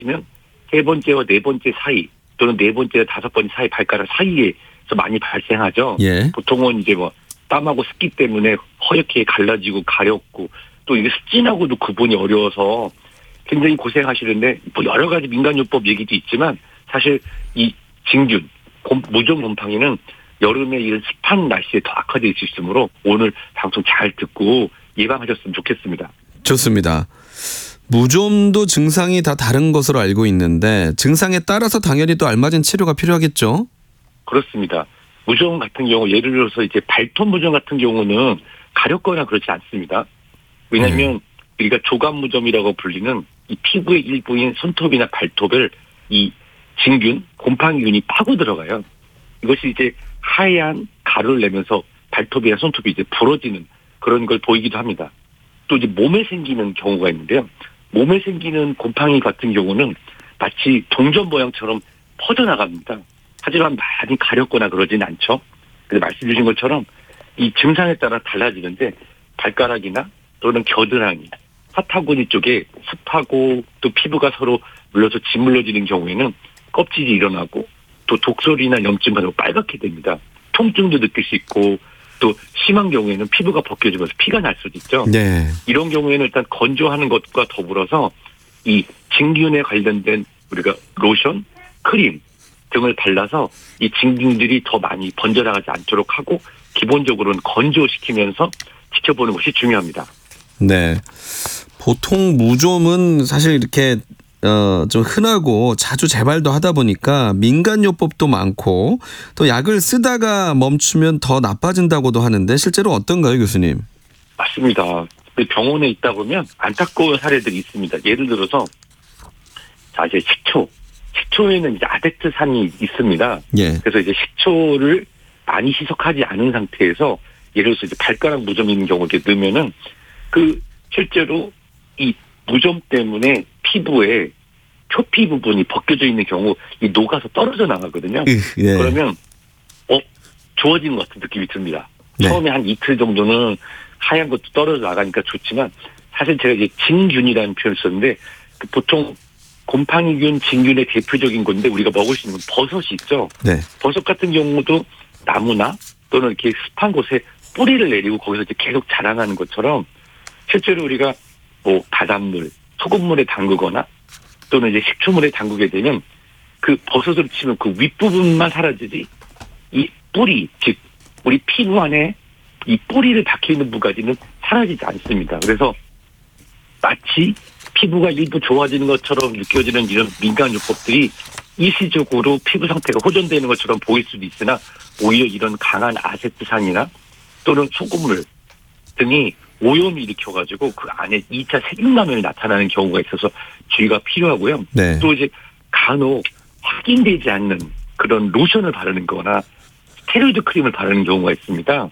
면 세 번째와 네 번째 사이 또는 네 번째와 다섯 번째 사이 발가락 사이에서 많이 발생하죠. 예. 보통은 이제 뭐 땀하고 습기 때문에 허옇게 갈라지고 가렵고 또 이게 습진하고도 구분이 어려워서 굉장히 고생하시는데 뭐 여러 가지 민간요법 얘기도 있지만 사실 이 진균, 무좀 곰팡이는 여름에 이런 습한 날씨에 더 악화될 수 있으므로 오늘 방송 잘 듣고 예방하셨으면 좋겠습니다. 좋습니다. 무좀도 증상이 다 다른 것으로 알고 있는데 증상에 따라서 당연히 또 알맞은 치료가 필요하겠죠? 그렇습니다. 무좀 같은 경우 예를 들어서 이제 발톱 무좀 같은 경우는 가렵거나 그렇지 않습니다. 왜냐하면 우리가 조간무좀이라고 불리는 이 피부의 일부인 손톱이나 발톱을 이 진균, 곰팡이균이 파고 들어가요. 이것이 이제 하얀 가루를 내면서 발톱이나 손톱이 이제 부러지는 그런 걸 보이기도 합니다. 또 이제 몸에 생기는 경우가 있는데요. 몸에 생기는 곰팡이 같은 경우는 마치 동전 모양처럼 퍼져나갑니다. 하지만 많이 가렵거나 그러진 않죠. 그래서 말씀 주신 것처럼 이 증상에 따라 달라지는데 발가락이나 또는 겨드랑이, 사타구니 쪽에 습하고 또 피부가 서로 물려서 짓물러지는 경우에는 껍질이 일어나고 또 독소리나 염증 같은 거 빨갛게 됩니다. 통증도 느낄 수 있고 또 심한 경우에는 피부가 벗겨지면서 피가 날 수도 있죠. 네. 이런 경우에는 일단 건조하는 것과 더불어서 이 진균에 관련된 우리가 로션, 크림 등을 발라서 이 진균들이 더 많이 번져나가지 않도록 하고 기본적으로는 건조시키면서 지켜보는 것이 중요합니다. 네. 보통 무좀은 사실 이렇게 좀 흔하고 자주 재발도 하다 보니까 민간요법도 많고 또 약을 쓰다가 멈추면 더 나빠진다고도 하는데 실제로 어떤가요, 교수님? 맞습니다. 병원에 있다 보면 안타까운 사례들이 있습니다. 예를 들어서 자 이제 식초에는 이제 아세트산이 있습니다. 예. 그래서 이제 식초를 많이 희석하지 않은 상태에서 예를 들어서 이제 발가락 무좀 있는 경우에 넣으면은 그 실제로 이 무좀 때문에 피부에 표피 부분이 벗겨져 있는 경우 이 녹아서 떨어져 나가거든요. 네. 그러면 좋아지는 것 같은 느낌이 듭니다. 네. 처음에 한 이틀 정도는 하얀 것도 떨어져 나가니까 좋지만 사실 제가 이제 진균이라는 표현을 썼는데 보통 곰팡이균, 진균의 대표적인 건데 우리가 먹을 수 있는 건 버섯이 있죠. 네. 버섯 같은 경우도 나무나 또는 이렇게 습한 곳에 뿌리를 내리고 거기서 이제 계속 자라나는 것처럼 실제로 우리가 뭐 바닷물, 소금물에 담그거나 또는 이제 식초물에 담그게 되면 그 버섯으로 치면 그 윗부분만 사라지지 이 뿌리, 즉 우리 피부 안에 이 뿌리를 박혀있는 부가지는 사라지지 않습니다. 그래서 마치 피부가 일부 좋아지는 것처럼 느껴지는 이런 민간요법들이 일시적으로 피부 상태가 호전되는 것처럼 보일 수도 있으나 오히려 이런 강한 아세트산이나 또는 소금물 등이 오염을 일으켜가지고 그 안에 2차 세균감염이 나타나는 경우가 있어서 주의가 필요하고요. 네. 또 이제 간혹 확인되지 않는 그런 로션을 바르는 거나 스테로이드 크림을 바르는 경우가 있습니다.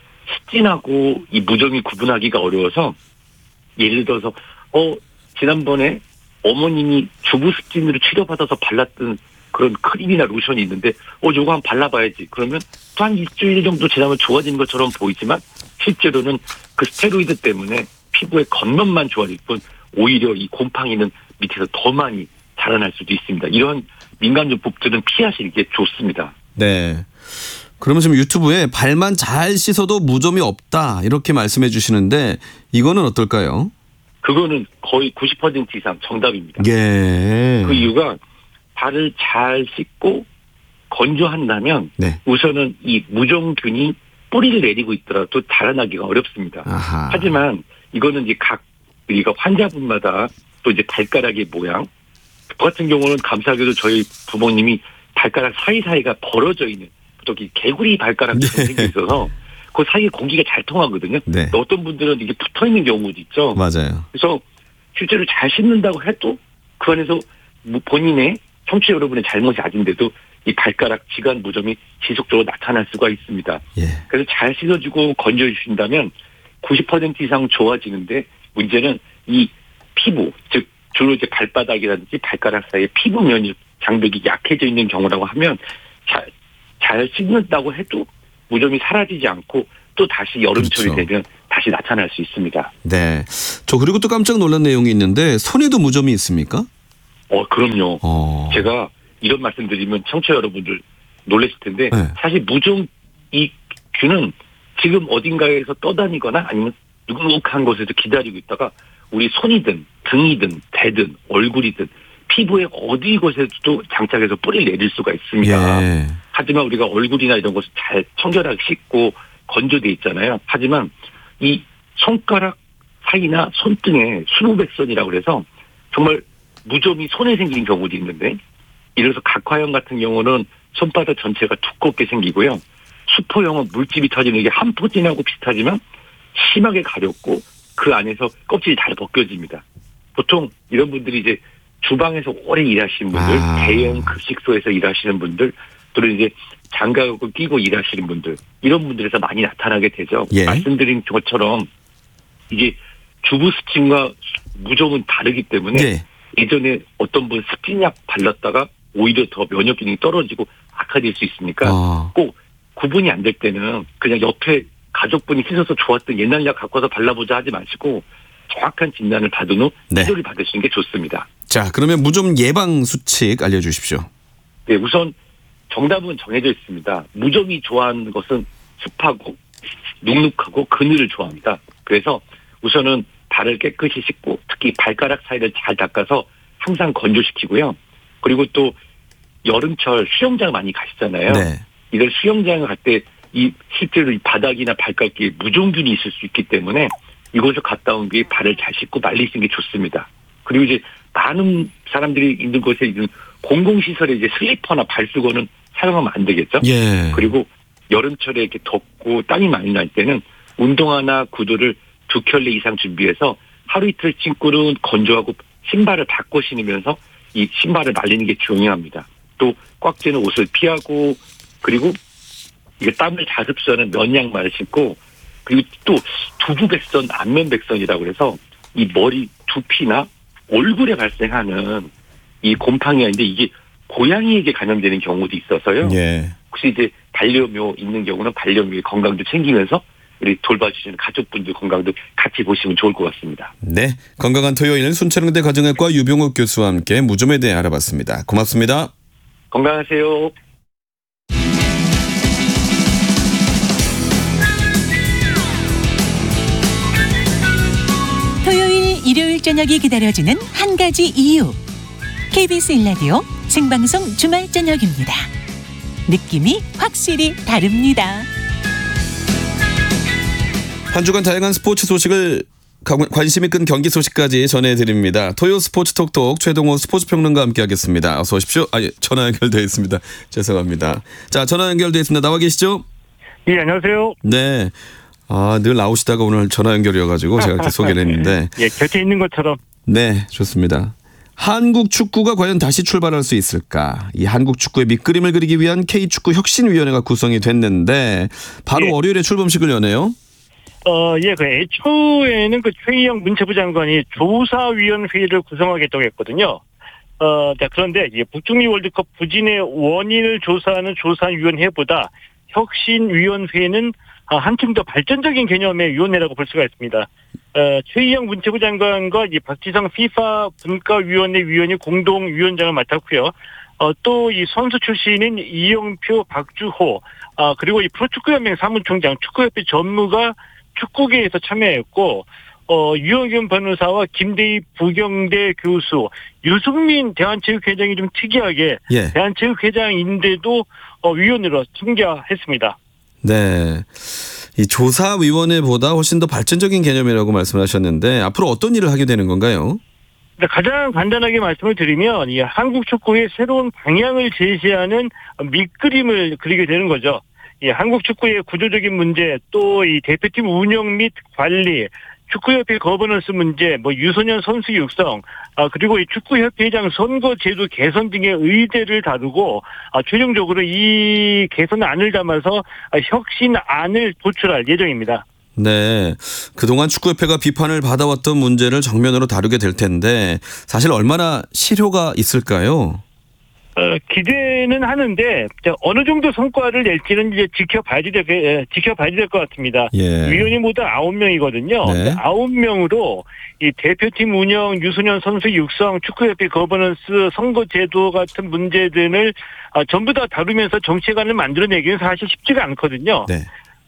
습진하고 이 무좀이 구분하기가 어려워서 예를 들어서 지난번에 어머님이 주부 습진으로 치료받아서 발랐던 그런 크림이나 로션이 있는데 요거 한번 발라봐야지. 그러면 또 한 일주일 정도 지나면 좋아지는 것처럼 보이지만 실제로는 그 스테로이드 때문에 피부의 겉면만 좋아질 뿐 오히려 이 곰팡이는 밑에서 더 많이 자라날 수도 있습니다. 이런 민간요법들은 피하시는 게 좋습니다. 네. 그러면 지금 유튜브에 발만 잘 씻어도 무좀이 없다 이렇게 말씀해 주시는데 이거는 어떨까요? 그거는 거의 90% 이상 정답입니다. 예. 그 이유가 발을 잘 씻고 건조한다면 네. 우선은 이 무좀균이 뿌리를 내리고 있더라도 자라나기가 어렵습니다. 아하. 하지만 이거는 이제 우리가 환자분마다 또 이제 발가락의 모양, 저 같은 경우는 감사하게도 저희 부모님이 발가락 사이사이가 벌어져 있는 저기 개구리 발가락처럼 생겨 있어서 그 사이에 공기가 잘 통하거든요. 네. 어떤 분들은 이게 붙어 있는 경우도 있죠. 맞아요. 그래서 실제로 잘 씻는다고 해도 그 안에서 본인의 청취자 여러분의 잘못이 아닌데도 이 발가락 지간 무좀이 지속적으로 나타날 수가 있습니다. 예. 그래서 잘 씻어주고 건조해 주신다면 90% 이상 좋아지는데 문제는 이 피부, 즉 주로 이제 발바닥이라든지 발가락 사이에 피부 면역 장벽이 약해져 있는 경우라고 하면 잘 씻는다고 해도 무좀이 사라지지 않고 또 다시 여름철이 그렇죠. 되면 다시 나타날 수 있습니다. 네. 저 그리고 또 깜짝 놀란 내용이 있는데 손에도 무좀이 있습니까? 그럼요. 제가 이런 말씀드리면 청취자 여러분들 놀라실 텐데 네. 사실 무좀 이 균은 지금 어딘가에서 떠다니거나 아니면 눅눅한 곳에서 기다리고 있다가 우리 손이든 등이든 배든 얼굴이든 피부에 어디 곳에도 장착해서 뿌리를 내릴 수가 있습니다. 예. 하지만 우리가 얼굴이나 이런 것을 잘 청결하게 씻고 건조돼 있잖아요. 하지만 이 손가락 사이나 손등에 수부백선이라고 그래서 정말 무좀이 손에 생긴 경우도 있는데 이래서 각화형 같은 경우는 손바닥 전체가 두껍게 생기고요. 수포형은 물집이 터지는 게 한포진하고 비슷하지만 심하게 가렵고 그 안에서 껍질이 잘 벗겨집니다. 보통 이런 분들이 이제 주방에서 오래 일하시는 분들, 대형 급식소에서 일하시는 분들, 또는 이제 장갑을 끼고 일하시는 분들, 이런 분들에서 많이 나타나게 되죠. 예. 말씀드린 것처럼 이게 주부 스팀과 무좀은 다르기 때문에 예. 예전에 어떤 분 스팀약 발랐다가 오히려 더 면역 기능이 떨어지고 악화될 수 있으니까 꼭 구분이 안 될 때는 그냥 옆에 가족분이 쓰셔서 좋았던 옛날 약 갖고 와서 발라보자 하지 마시고 정확한 진단을 받은 후 치료를 받으시는 게 좋습니다. 자, 그러면 무좀 예방 수칙 알려주십시오. 네, 우선 정답은 정해져 있습니다. 무좀이 좋아하는 것은 습하고 눅눅하고 그늘을 좋아합니다. 그래서 우선은 발을 깨끗이 씻고 특히 발가락 사이를 잘 닦아서 항상 건조시키고요. 그리고 또 여름철 수영장 많이 가시잖아요. 네. 이런 수영장을 갈 때 이 실제로 이 바닥이나 발가락에 무좀균이 있을 수 있기 때문에 이곳을 갔다 온 뒤에 발을 잘 씻고 말리시는 게 좋습니다. 그리고 이제 많은 사람들이 있는 곳에 있는 공공시설에 이제 슬리퍼나 발수건은 사용하면 안 되겠죠. 예. 그리고 여름철에 이렇게 덥고 땀이 많이 날 때는 운동화나 구두를 2켤레 이상 준비해서 하루 이틀 신고는 건조하고 신발을 바꿔 신으면서 이 신발을 말리는 게 중요합니다. 또 꽉 찌는 옷을 피하고 그리고 이게 땀을 잘 흡수하는 면 양말을 신고 그리고 또 두부백선, 안면백선이라고 해서 이 머리 두피나 얼굴에 발생하는 이 곰팡이인데 이게 고양이에게 감염되는 경우도 있어서요. 예. 혹시 이제 반려묘 있는 경우는 반려묘의 건강도 챙기면서 우리 돌봐주시는 가족분들 건강도 같이 보시면 좋을 것 같습니다. 네, 건강한 토요일 순천향대 가정의과 유병욱 교수와 함께 무좀에 대해 알아봤습니다. 고맙습니다. 건강하세요. 토요일, 일요일 저녁이 기다려지는 한 가지 이유. KBS 1라디오 생방송 주말 저녁입니다. 느낌이 확실히 다릅니다. 한 주간 다양한 스포츠 소식을 관심이 끈 경기 소식까지 전해드립니다. 토요 스포츠 톡톡 최동호 스포츠 평론가와 함께하겠습니다. 어서 오십시오. 전화 연결되어 있습니다. 죄송합니다. 자, 전화 연결되어 있습니다. 나와 계시죠? 예, 안녕하세요. 네. 늘 나오시다가 오늘 전화 연결이어가지고 제가 이렇게 소개를 했는데. 예, 곁에 있는 것처럼. 네, 좋습니다. 한국 축구가 과연 다시 출발할 수 있을까? 이 한국 축구의 밑그림을 그리기 위한 K축구 혁신위원회가 구성이 됐는데 바로 예. 월요일에 출범식을 여네요. 예, 애초에는 최희영 문체부 장관이 조사위원회를 구성하겠다고 했거든요. 자, 그런데 북중미 월드컵 부진의 원인을 조사하는 조사위원회보다 혁신위원회는 한층 더 발전적인 개념의 위원회라고 볼 수가 있습니다. 최희영 문체부 장관과 박지성 FIFA 분과위원회 위원이 공동위원장을 맡았고요. 또 이 선수 출신인 이영표, 박주호, 그리고 이 프로축구연맹 사무총장, 축구협회 전무가 축구계에서 참여했고, 유영균 변호사와 김대희 부경대 교수, 유승민 대한체육회장이 좀 특이하게 예. 대한체육회장인데도 위원으로 참가했습니다. 네. 이 조사위원회보다 훨씬 더 발전적인 개념이라고 말씀하셨는데 앞으로 어떤 일을 하게 되는 건가요? 가장 간단하게 말씀을 드리면 이 한국 축구의 새로운 방향을 제시하는 밑그림을 그리게 되는 거죠. 이 한국 축구의 구조적인 문제, 또 이 대표팀 운영 및 관리, 축구협회 거버넌스 문제, 유소년 선수 육성, 그리고 이 축구협회장 선거 제도 개선 등의 의제를 다루고, 최종적으로 이 개선안을 담아서 혁신안을 도출할 예정입니다. 네. 그동안 축구협회가 비판을 받아왔던 문제를 정면으로 다루게 될 텐데 사실 얼마나 실효가 있을까요? 기대는 하는데 어느 정도 성과를 낼지는 이제 지켜봐야 될 것 같습니다. 예. 위원이 모두 9명이거든요. 네. 9명으로 이 대표팀 운영, 유소년 선수 육성, 축구협회 거버넌스, 선거 제도 같은 문제들을 전부 다 다루면서 정치관을 만들어내기는 사실 쉽지가 않거든요. 네.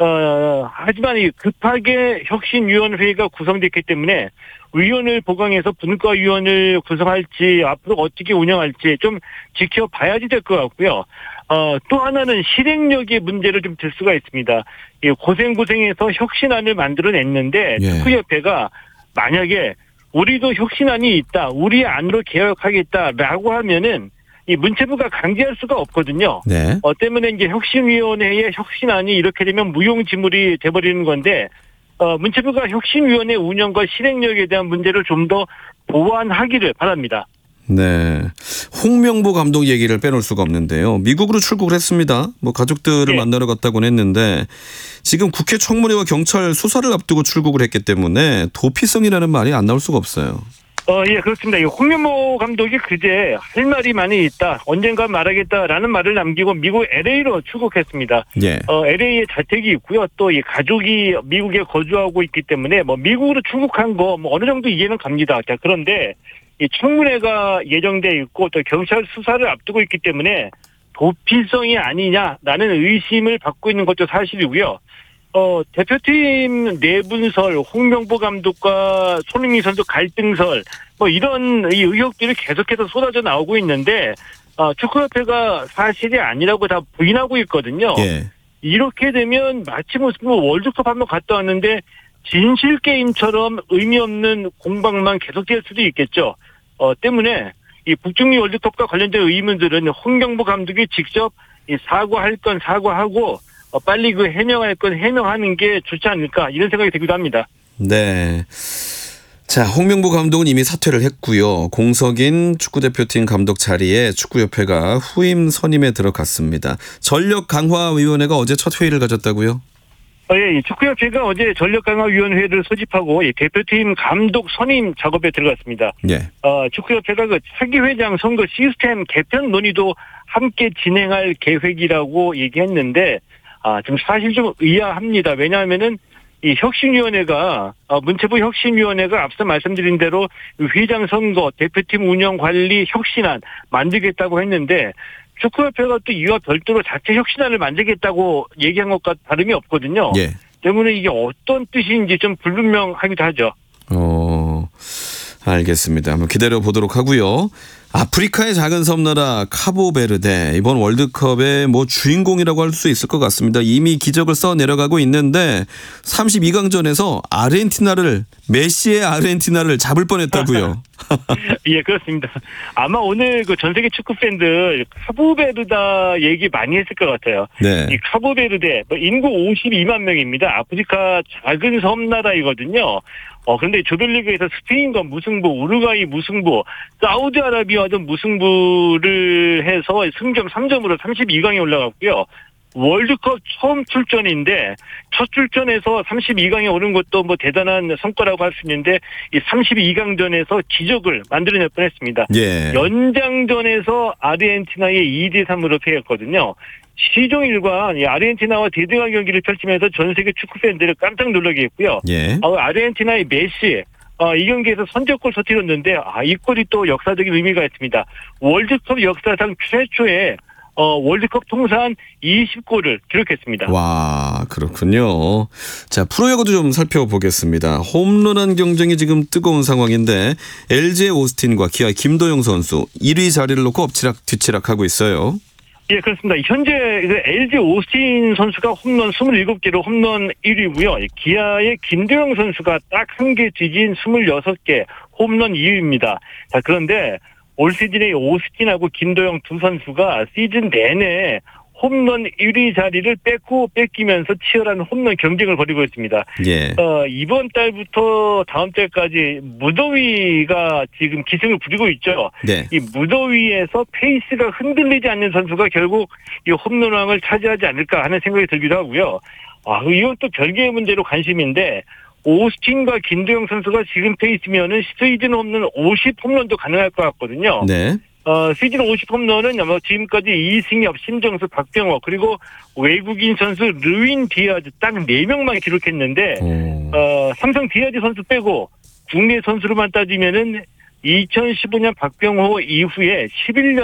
하지만 이 급하게 혁신위원회가 구성됐기 때문에 위원을 보강해서 분과위원을 구성할지 앞으로 어떻게 운영할지 좀 지켜봐야지 될 것 같고요. 또 하나는 실행력의 문제를 좀 들 수가 있습니다. 고생해서 혁신안을 만들어냈는데 예. 축구협회가 만약에 우리도 혁신안이 있다, 우리 안으로 개혁하겠다라고 하면은 이 문체부가 강제할 수가 없거든요. 네. 때문에 이제 혁신위원회의 혁신안이 이렇게 되면 무용지물이 돼버리는 건데, 문체부가 혁신위원회 운영과 실행력에 대한 문제를 좀 더 보완하기를 바랍니다. 네. 홍명보 감독 얘기를 빼놓을 수가 없는데요. 미국으로 출국을 했습니다. 뭐 가족들을 네. 만나러 갔다고는 했는데 지금 국회 청문회와 경찰 수사를 앞두고 출국을 했기 때문에 도피성이라는 말이 안 나올 수가 없어요. 예, 그렇습니다. 이 홍명보 감독이 그제 할 말이 많이 있다, 언젠가 말하겠다라는 말을 남기고 미국 LA로 출국했습니다. 예. LA에 자택이 있고요. 또 이 가족이 미국에 거주하고 있기 때문에 뭐 미국으로 출국한 거 뭐 어느 정도 이해는 갑니다. 자, 그런데 이 청문회가 예정돼 있고 또 경찰 수사를 앞두고 있기 때문에 도피성이 아니냐라는 의심을 받고 있는 것도 사실이고요. 대표팀 내분설, 홍명보 감독과 손흥민 선수 갈등설, 뭐 이런 이 의혹들이 계속해서 쏟아져 나오고 있는데, 축구협회가 사실이 아니라고 다 부인하고 있거든요. 예. 이렇게 되면 마치 무슨 뭐 월드컵 한번 갔다 왔는데 진실 게임처럼 의미 없는 공방만 계속될 수도 있겠죠. 때문에 이 북중미 월드컵과 관련된 의문들은 홍명보 감독이 직접 이 사과할 건 사과하고 빨리 그 해명할 건 해명하는 게 좋지 않을까 이런 생각이 들기도 합니다. 네. 자, 홍명보 감독은 이미 사퇴를 했고요. 공석인 축구대표팀 감독 자리에 축구협회가 후임 선임에 들어갔습니다. 전력강화위원회가 어제 첫 회의를 가졌다고요? 예, 축구협회가 어제 전력강화위원회를 소집하고 대표팀 감독 선임 작업에 들어갔습니다. 예. 축구협회가 그 차기 회장 선거 시스템 개편 논의도 함께 진행할 계획이라고 얘기했는데, 좀 사실 좀 의아합니다. 왜냐하면은 이 혁신위원회가 문체부 혁신위원회가 앞서 말씀드린 대로 회장 선거, 대표팀 운영 관리 혁신안 만들겠다고 했는데 축구협회가 또 이와 별도로 자체 혁신안을 만들겠다고 얘기한 것과 다름이 없거든요. 예. 때문에 이게 어떤 뜻인지 좀 불분명하기도 하죠. 알겠습니다. 한번 기다려 보도록 하고요. 아프리카의 작은 섬나라 카보베르데 이번 월드컵의 뭐 주인공이라고 할 수 있을 것 같습니다. 이미 기적을 써 내려가고 있는데 32강전에서 메시의 아르헨티나를 잡을 뻔했다고요. 예, 그렇습니다. 아마 오늘 그 전 세계 축구 팬들 카보베르다 얘기 많이 했을 것 같아요. 네. 이 카보베르데 인구 52만 명입니다. 아프리카 작은 섬나라이거든요. 그런데 조별리그에서 스페인과 무승부, 우루과이 무승부, 사우디아라비아도 무승부를 해서 승점 3점으로 32강에 올라갔고요. 월드컵 처음 출전인데 첫 출전에서 32강에 오른 것도 뭐 대단한 성과라고 할 수 있는데 이 32강전에서 기적을 만들어낼 뻔했습니다. 예. 연장전에서 아르헨티나에 2대3으로 패했거든요. 시종일관 아르헨티나와 대등한 경기를 펼치면서 전 세계 축구 팬들을 깜짝 놀라게 했고요. 예. 아르헨티나의 메시 이 경기에서 선제골 터뜨렸는데 이 골이 또 역사적인 의미가 있습니다. 월드컵 역사상 최초의 월드컵 통산 20골을 기록했습니다. 와, 그렇군요. 자, 프로야구도 좀 살펴보겠습니다. 홈런한 경쟁이 지금 뜨거운 상황인데 LG의 오스틴과 기아의 김도영 선수 1위 자리를 놓고 엎치락 뒤치락하고 있어요. 예, 그렇습니다. 현재 LG 오스틴 선수가 홈런 27개로 홈런 1위고요. 기아의 김도영 선수가 딱 한 개 뒤진 26개 홈런 2위입니다. 자, 그런데 올 시즌에 오스틴하고 김도영 두 선수가 시즌 내내 홈런 1위 자리를 뺏기면서 치열한 홈런 경쟁을 벌이고 있습니다. 예. 이번 달부터 다음 달까지 무더위가 지금 기승을 부리고 있죠. 네. 이 무더위에서 페이스가 흔들리지 않는 선수가 결국 이 홈런왕을 차지하지 않을까 하는 생각이 들기도 하고요. 이건 또 별개의 문제로 관심인데 오스틴과 김도영 선수가 지금 페이스면은 시즌 홈런 50홈런도 가능할 것 같거든요. 네. 시즌 50홈런은 아마 지금까지 이승엽, 신정수, 박병호 그리고 외국인 선수 르윈 디아즈 딱 4명만 기록했는데 삼성 디아즈 선수 빼고 국내 선수로만 따지면은 2015년 박병호 이후에 11년